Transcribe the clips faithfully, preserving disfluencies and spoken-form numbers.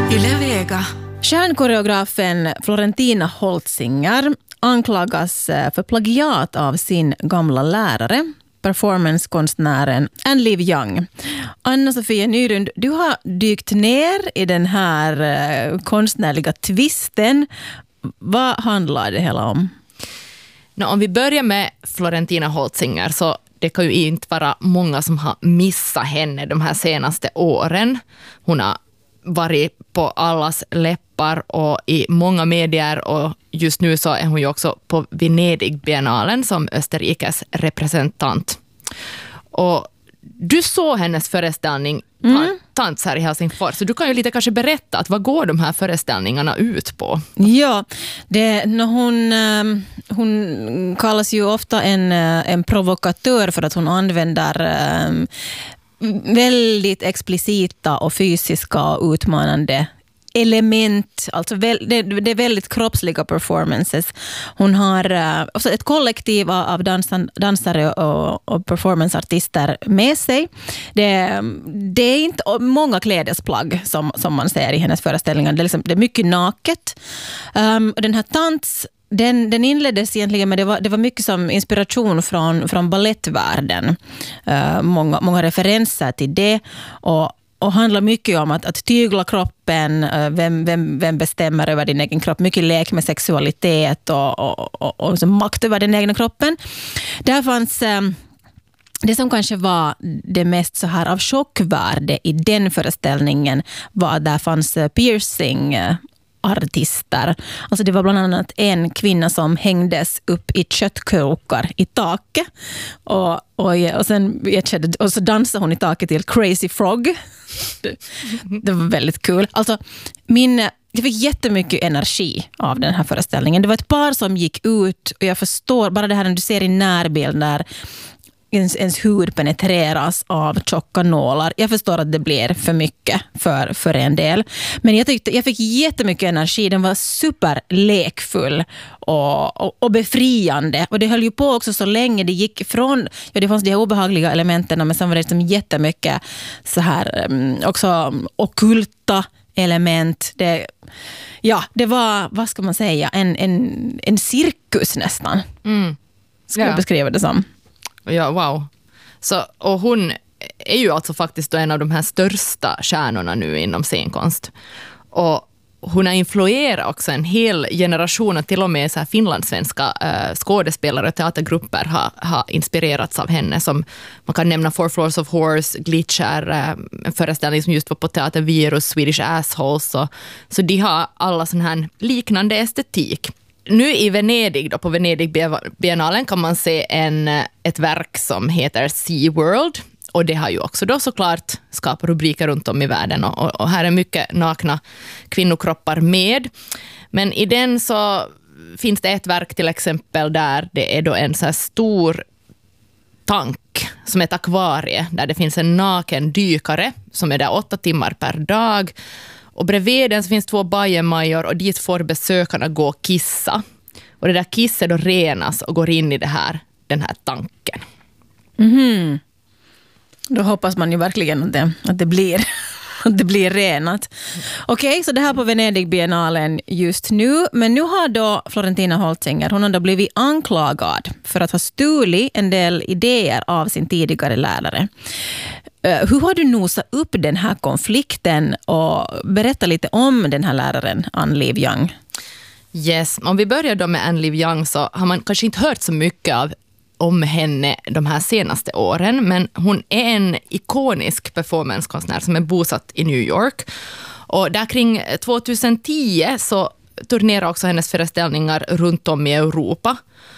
Yle Vega. Stjärnkoreografen Florentina Holtzinger anklagas för plagiat av sin gamla lärare, performancekonstnären Ann Liv Young. Anna-Sofia Nyrund, du har dykt ner i den här konstnärliga tvisten. Vad handlar det hela om? No, om vi börjar med Florentina Holtzinger, så det kan ju inte vara många som har missat henne de här senaste åren. Hon har varit på allas läppar och i många medier, och just nu så är hon ju också på Venedig-biennalen som Österrikes representant. Och du såg hennes föreställning mm. Tants här i Helsingfors, så du kan ju lite kanske berätta att vad går de här föreställningarna ut på? Ja, det, no, hon, hon kallas ju ofta en, en provokatör för att hon använder um, väldigt explicita och fysiska och utmanande element, alltså väl, det, det är väldigt kroppsliga performances. Hon har uh, också ett kollektiv av dansan, dansare och, och performanceartister med sig. Det, det är inte många klädesplagg som, som man ser i hennes föreställningar. Det är, liksom, det är mycket naket. Um, den här Tants Den, den inleddes egentligen med, det var, det var mycket som inspiration från, från ballettvärlden. Uh, många, många referenser till det. Och, och handlar mycket om att, att tygla kroppen, uh, vem, vem, vem bestämmer över din egen kropp. Mycket lek med sexualitet och, och, och, och så makt över den egna kroppen. Där fanns... Um, Det som kanske var det mest så här av chockvärde i den föreställningen var att där fanns piercing artister. Alltså det var bland annat en kvinna som hängdes upp i köttkrokar i taket. Och, och, och, sen, och så dansade hon i taket till Crazy Frog. Det, det var väldigt kul. Alltså min... Jag fick jättemycket energi av den här föreställningen. Det var ett par som gick ut, och jag förstår bara det här när du ser i närbild där ens, ens hud penetreras av tjocka nålar. Jag förstår att det blir för mycket för, för en del. Men jag tyckte jag fick jättemycket energi. Den var superlekfull och, och, och befriande. Och det höll ju på också så länge det gick från, ja det fanns de obehagliga elementen, men sen var det liksom jättemycket så här också ockulta element. Det, ja, det var, vad ska man säga, en, en, en cirkus nästan. Mm. Ska ja. jag beskriva det som. Ja, wow. Så, och hon är ju alltså faktiskt en av de här största stjärnorna nu inom scenkonst. Och hon har influerat också en hel generation, och till och med så här finlandssvenska äh, skådespelare och teatergrupper har, har inspirerats av henne. Som man kan nämna Four Floors of Horse, Glitcher, äh, en föreställning som just var på Teater Virus, Swedish Assholes. Så, så de har alla sån här liknande estetik. Nu i Venedig, då, på Venedig-biennalen kan man se en, ett verk som heter Sea World. Och det har ju också då såklart skapat rubriker runt om i världen. Och, och här är mycket nakna kvinnokroppar med. Men i den så finns det ett verk till exempel där det är då en så här stor tank som är ett akvarie. Där det finns en naken dykare som är där åtta timmar per dag. Och bredvid den så finns två bajamajor, och dit får besökarna gå och kissa. Och det där kisset då renas och går in i det här, den här tanken. Mhm. Då hoppas man ju verkligen att det, att det blir att det blir renat. Okej, okay, så det här på Venedig-biennalen just nu. Men nu har då Florentina Holtzinger, hon har då blivit anklagad för att ha stulit en del idéer av sin tidigare lärare. Uh, hur har du nosat upp den här konflikten, och berätta lite om den här läraren, Ann Liv Young? Yes, om vi börjar då med Ann Liv Young, så har man kanske inte hört så mycket av om henne de här senaste åren, men hon är en ikonisk performancekonstnär som är bosatt i New York. Och där kring tjugohundratio så turnerar också hennes föreställningar runt om i Europa.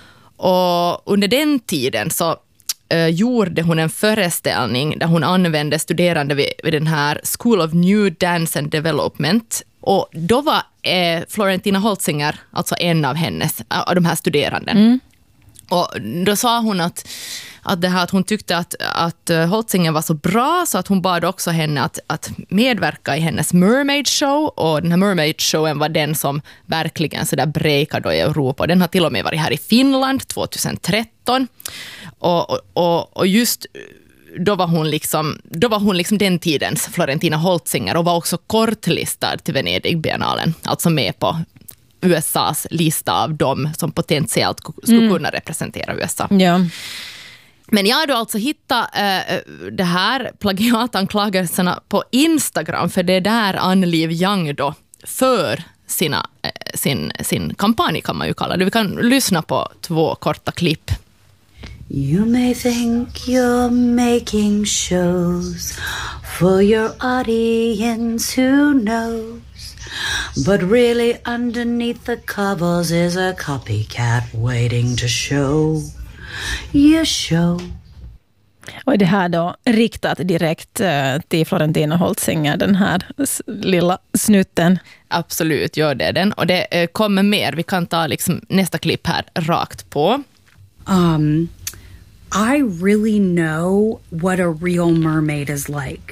Och under den tiden så uh, gjorde hon en föreställning där hon använde studerande vid, vid den här School of New Dance and Development. Och då var eh, Florentina Holtzinger alltså en av hennes, av de här studeranden. Mm. Och då sa hon att, att, det här, att hon tyckte att, att Holtzinger var så bra, så att hon bad också henne att, att medverka i hennes Mermaid Show. Och den här Mermaid Showen var den som verkligen så där breakade i Europa. Och den har till och med varit här i Finland tjugohundratretton. Och, och, och just då var hon liksom, då var hon liksom den tidens Florentina Holtzinger och var också kortlistad till Venedig-biennalen, alltså med på U S A:s lista av dem som potentiellt skulle mm. kunna representera U S A. Ja. Men jag har då alltså hittat äh, det här plagiatanklagelserna på Instagram, för det är där Ann Liv Young då för sina, äh, sin, sin kampanj kan man ju kalla det. Vi kan lyssna på två korta klipp. You may think you're making shows for your audience, who knows? But really underneath the covers is a copycat waiting to show your show. Och det här då riktat direkt uh, till Florentina Holtzinger, den här s- lilla snutten. Absolut, gör det den. Och det uh, kommer mer. Vi kan ta liksom nästa klipp här rakt på. Um, I really know what a real mermaid is like.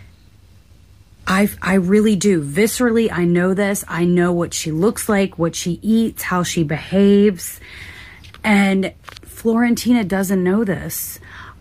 I I really do. Viscerally, I know this. I know what she looks like, what she eats, how she behaves. And Florentina doesn't know this.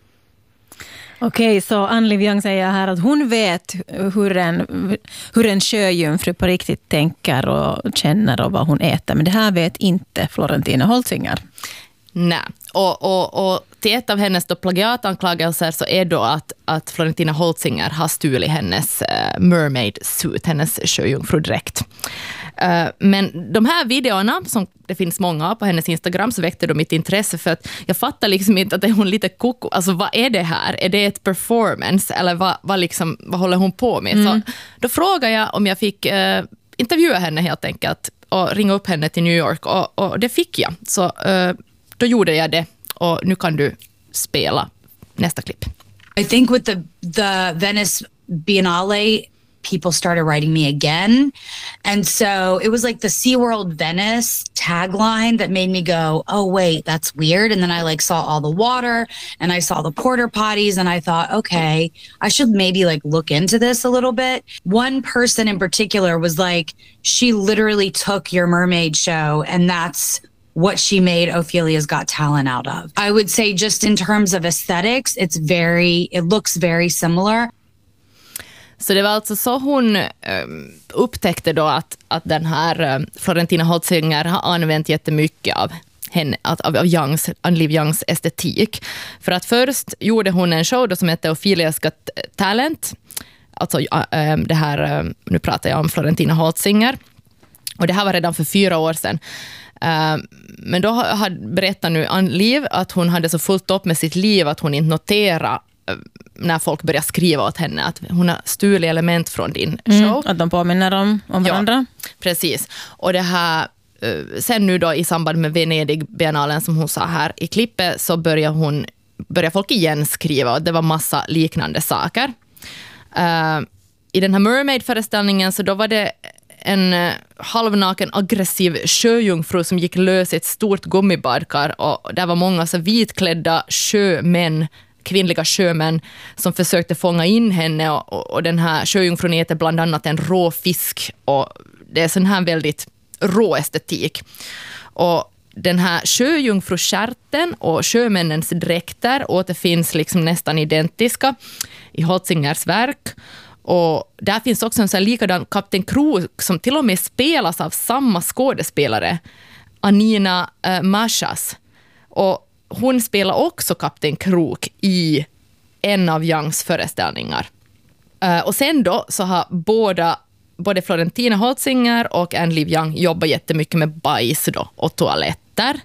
Okej, så Ann Liv Young säger här att hon vet hur en, hur en sjöjungfru på riktigt tänker och känner och vad hon äter. Men det här vet inte Florentina Holtzinger. Nej, och, och, och till ett av hennes då plagiatanklagelser så är då att, att Florentina Holtzinger har stulit hennes uh, mermaid suit, hennes sjöjungfrudräkt. Uh, men de här videorna, som det finns många av på hennes Instagram, så väckte de mitt intresse, för att jag fattar liksom inte att det är hon lite koko. Alltså vad är det här? Är det ett performance? Eller vad, vad, liksom, vad håller hon på med? Mm. Så då frågade jag om jag fick uh, intervjua henne helt enkelt och ringa upp henne till New York, och, och det fick jag. Så uh, då gjorde jag det, och nu kan du spela nästa klipp. I think with the the Venice Biennale, people started writing me again. And so it was like the SeaWorld Venice tagline that made me go, oh, wait, that's weird. And then I like saw all the water and I saw the porta potties and I thought, okay, I should maybe like look into this a little bit. One person in particular was like, she literally took your mermaid show and that's what she made Ophelia's Got Talent out of. I would say just in terms of aesthetics, it's very, it looks very similar. Så det var alltså så hon um, upptäckte då att, att den här um, Florentina Holtzinger har använt jättemycket av henne, av, av Youngs, Ann Liv Youngs estetik. För att först gjorde hon en show då som hette Ophelia's Got Talent. Alltså uh, det här, uh, nu pratar jag om Florentina Holtzinger. Och det här var redan för fyra år sedan. Uh, men då hade berättat nu Ann Liv att hon hade så fullt upp med sitt liv att hon inte noterade uh, när folk börjar skriva åt henne att hon har stulit element från din show. Mm, att de påminner om, om varandra. Ja, precis. Och det här, uh, sen nu då i samband med Venedig-biennalen som hon sa här i klippet, så börjar hon börjar folk igen skriva, och det var massa liknande saker. Uh, I den här Mermaid-föreställningen så då var det en halvnaken aggressiv sjöjungfru som gick lös i ett stort gummibadkar, och där var många så vitklädda sjömän, kvinnliga sjömän som försökte fånga in henne, och, och, och den här sjöjungfrun äter bland annat en rå fisk, och det är sån här väldigt rå estetik. Och den här sjöjungfruskärten och sjömännens dräkter återfinns liksom nästan identiska i Holtzingers verk. Och där finns också en sån här likadan Kapten Krok som till och med spelas av samma skådespelare, Anina äh, Mashas. Och hon spelar också Kapten Krok i en av Youngs föreställningar. Äh, och sen då så har båda, både Florentina Holtzinger och Ann Liv Young jobbat jättemycket med bajs då, och toaletter.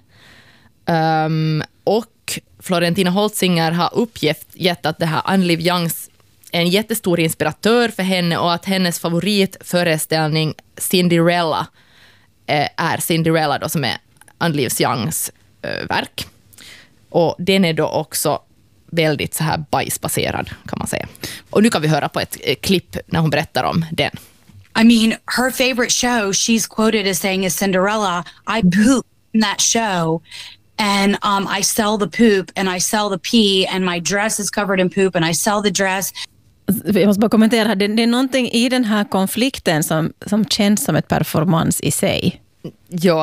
Um, och Florentina Holtzinger har uppgett att det här Ann Liv Youngs en jättestor inspiratör för henne, och att hennes favoritföreställning Cinderella eh, är Cinderella då, som är Ann Liv Youngs eh, verk. Och den är då också väldigt så här bajsbaserad, kan man säga. Och nu kan vi höra på ett eh, klipp när hon berättar om den. I mean, her favorite show, she's quoted as saying, is Cinderella. I poop in that show. And um, I sell the poop and I sell the pee and my dress is covered in poop and I sell the dress. Jag måste bara kommentera här. Det, det är någonting i den här konflikten som, som känns som ett performance i sig. Ja,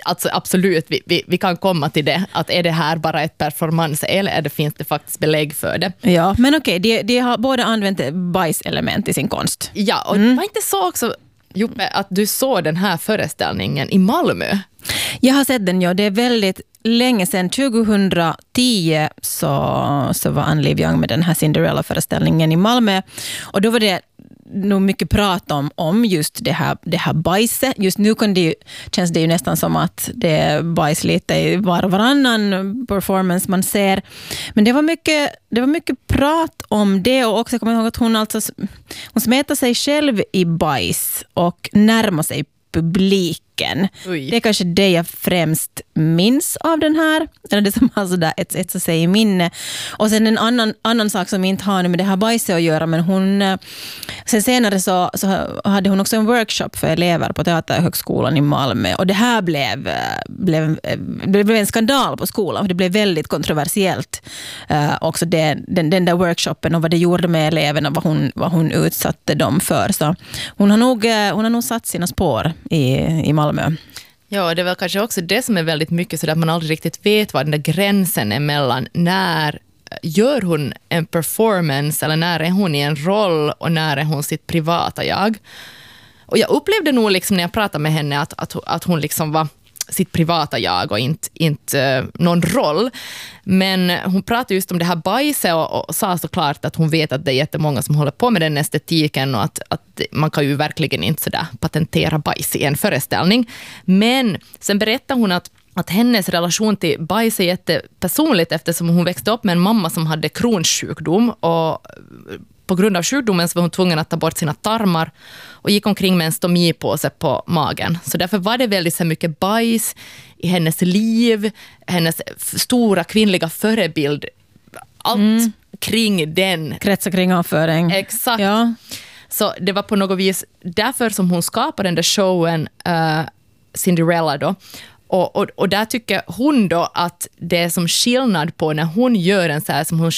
alltså absolut, vi, vi, vi kan komma till det. Att är det här bara ett performance eller är det, finns det faktiskt belägg för det? Ja, men okej, de, de har både använt bajselement i sin konst. Ja, och mm. var inte så också, Juppe, att du såg den här föreställningen i Malmö? Jag har sett den, ja. Det är väldigt länge sedan. tjugohundratio så, så var Ann Liv Young med den här Cinderella-föreställningen i Malmö. Och då var det nog mycket prat om, om just det här, det här bajset. Just nu kan det ju, känns det ju nästan som att det är bajs lite i var och varannan performance man ser. Men det var mycket, det var mycket prat om det, och också kommer jag ihåg att hon alltså hon smetar sig själv i bajs och närmar sig publiken. Oj. Det är kanske det jag främst minns av den här. Eller det som har sådär ett, ett så att säga i minne. Och sen en annan, annan sak som inte har med det här bajset att göra, men hon sen senare så, så hade hon också en workshop för elever på Teaterhögskolan i Malmö. Och det här blev, blev, blev en skandal på skolan. För det blev väldigt kontroversiellt. Uh, också det, den, den där workshopen och vad det gjorde med eleverna, vad hon, vad hon utsatte dem för. Så hon har nog, hon har nog satt sina spår i, i Malmö. Ja, det är väl kanske också det som är väldigt mycket så att man aldrig riktigt vet vad den där gränsen är mellan när gör hon en performance eller när är hon i en roll och när är hon sitt privata jag. Och jag upplevde nog liksom när jag pratade med henne att, att, att hon liksom var sitt privata jag och inte, inte uh, någon roll. Men hon pratade just om det här bajset och, och sa såklart att hon vet att det är jättemånga som håller på med den estetiken och att, att man kan ju verkligen inte sådär patentera bajs i en föreställning. Men sen berättade hon att att hennes relation till bajs är jättepersonligt eftersom hon växte upp med en mamma som hade Crohns sjukdom och på grund av sjukdomen så var hon tvungen att ta bort sina tarmar och gick omkring med en stomipåse på magen. Så därför var det väldigt så mycket bajs i hennes liv, hennes stora kvinnliga förebild. Allt mm. kring den. Kretsar kring avföring. Exakt. Ja. Så det var på något vis därför som hon skapade den där showen uh, Cinderella då. Och, och, och där tycker hon då att det är som skillnad på när hon gör en så här som hon